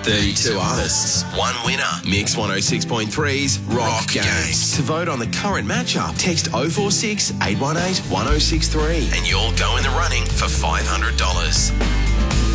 32 artists, one winner. Mix 106.3's Rock Games. To vote on the current matchup, text 046 818 1063 and you'll go in the running for $500.